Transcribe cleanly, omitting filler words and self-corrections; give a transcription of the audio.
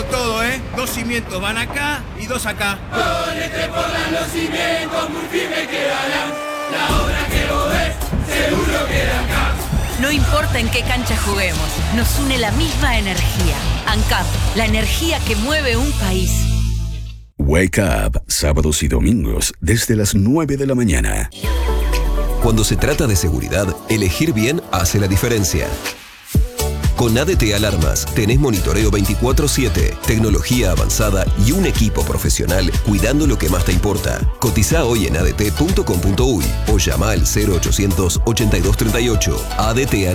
todo, ¿eh? 2 cimientos van acá y 2 acá. Ponete por los cimientos, muy firme quedarán. La obra que vos ves, seguro queda acá. No importa en qué cancha juguemos, nos une la misma energía. ANCAP, la energía que mueve un país. Wake Up, sábados y domingos, desde las 9 de la mañana. Cuando se trata de seguridad, elegir bien hace la diferencia. Con ADT Alarmas tenés monitoreo 24/7, tecnología avanzada y un equipo profesional cuidando lo que más te importa. Cotiza hoy en adt.com.uy o llama al 0800 8238. ADT